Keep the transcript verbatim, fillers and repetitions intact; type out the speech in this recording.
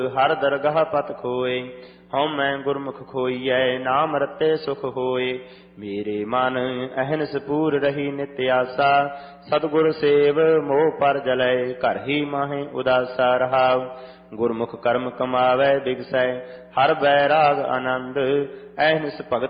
ਹਰ ਦਰਗਾਹ ਪਤ ਖੋਏ। ਹਉ ਮੈਂ ਗੁਰਮੁਖ ਖੋਈਐ ਨਾਮ ਰਤੇ ਸੁਖ ਹੋਏ। ਮੇਰੇ ਮਨ ਅਹਨਿਸ ਪੂਰ ਰਹੀ ਨਿਤ ਆਸਾ। ਸਤਿਗੁਰ ਸੇਵ ਮੋਹ ਪਰ ਜਲੈ ਘਰ ਹੀ ਮਾਹੇ ਉਦਾਸਾ ਰਹਾਉ। ਗੁਰਮੁਖ ਕਰਮ ਕਮਾਵੈ ਬਿਗਸੈ ਹਰ ਬੈਰਾਗ ਆਨੰਦ। ਅਹਨਿਸ ਭਗਤ